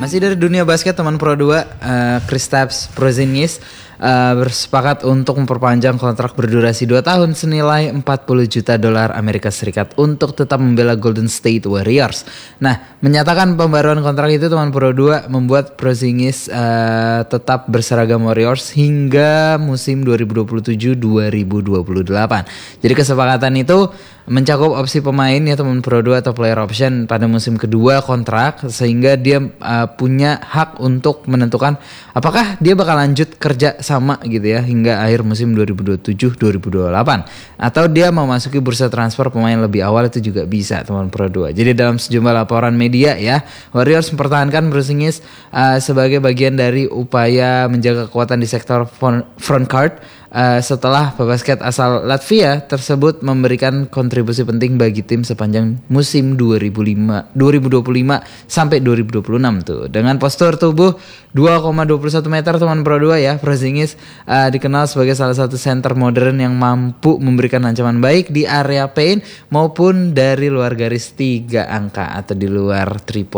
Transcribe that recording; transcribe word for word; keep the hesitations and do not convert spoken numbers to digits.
Masih dari dunia basket teman Pro dua, uh, Kristaps Porzingis uh, bersepakat untuk memperpanjang kontrak berdurasi dua tahun senilai empat puluh juta dolar Amerika Serikat untuk tetap membela Golden State Warriors. Nah, menyatakan pembaruan kontrak itu teman Pro dua membuat Porzingis uh, tetap berseragam Warriors hingga musim dua ribu dua puluh tujuh dua ribu dua puluh delapan. Jadi kesepakatan itu mencakup opsi pemain ya teman Pro dua atau player option pada musim kedua kontrak, sehingga dia uh, punya hak untuk menentukan apakah dia bakal lanjut kerja sama gitu ya hingga akhir musim dua ribu dua puluh tujuh dua ribu dua puluh delapan, atau dia mau masuki bursa transfer pemain lebih awal, itu juga bisa teman Pro dua. Jadi dalam sejumlah laporan media ya, Warriors mempertahankan Porzingis uh, sebagai bagian dari upaya menjaga kekuatan di sektor front court uh, setelah pebasket asal Latvia tersebut memberikan kontribusi penting bagi tim sepanjang musim dua ribu dua puluh lima sampai dua ribu dua puluh enam tuh. Dengan postur tubuh dua koma dua satu meter teman Pro dua ya, Porzingis uh, dikenal sebagai salah satu center modern yang mampu memberikan ancaman baik di area paint maupun dari luar garis tiga angka atau di luar three point